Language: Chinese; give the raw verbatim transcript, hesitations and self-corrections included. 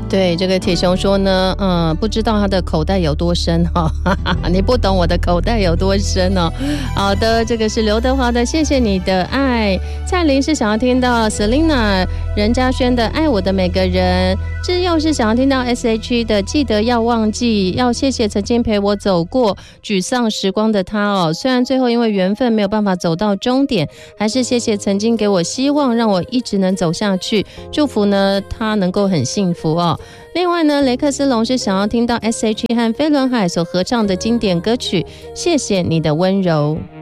对，这个铁雄说呢，嗯，不知道他的口袋有多深哈、哦，你不懂我的口袋有多深哦。好的，这个是刘德华的《谢谢你的爱》，蔡琳是想要听到 Selina 任嘉萱的《爱我的每个人》，志佑是想要听到 S H E 的《记得要忘记》，要谢谢曾经陪我走过沮丧时光的他哦，虽然最后因为缘分没有办法走到终点，还是谢谢曾经给我希望，让我一直能走下去，祝福呢他能够很幸福哦。另外呢，雷克斯隆是想要听到 S H E 和飞轮海所合唱的经典歌曲《谢谢你的温柔》。